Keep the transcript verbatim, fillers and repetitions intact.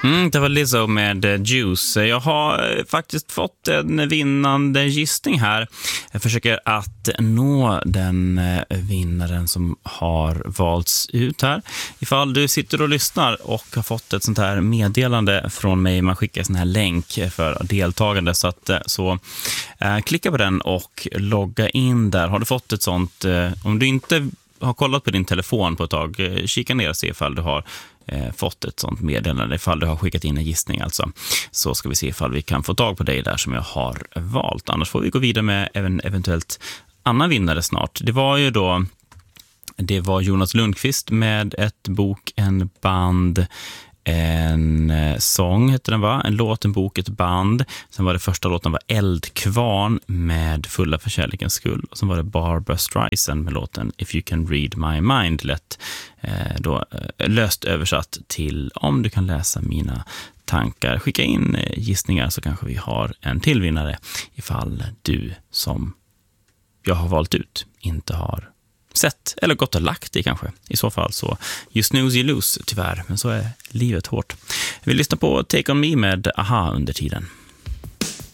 Mm, det var Lizzo med Juice. Jag har faktiskt fått en vinnande gissning här. Jag försöker att nå den vinnaren som har valts ut här. Ifall du sitter och lyssnar och har fått ett sånt här meddelande från mig, man skickar en sån här länk för deltagande, så att så eh, klicka på den och logga in där. Har du fått ett sånt, eh, om du inte har kollat på din telefon på ett tag, eh, kika ner och se ifall du har Eh, fått ett sånt meddelande, ifall du har skickat in en gissning alltså. Så ska vi se ifall vi kan få tag på dig där som jag har valt. Annars får vi gå vidare med en eventuellt annan vinnare snart. Det var ju då det var Jonas Lundqvist med ett bok, en band, en sång heter den, va? En låt, en bok, ett band. Sen var det första låten var Eldkvarn med Fulla för kärlekens skull. Och sen var det Barbra Streisand med låten If You Can Read My Mind. Lätt eh, då, eh, löst översatt till Om du kan läsa mina tankar. Skicka in eh, gissningar så kanske vi har en tillvinnare ifall du som jag har valt ut inte har sett eller gått och lagt det kanske. I så fall så you snooze you lose tyvärr, men så är livet hårt. Vi lyssnar på Take On Me med Aha under tiden.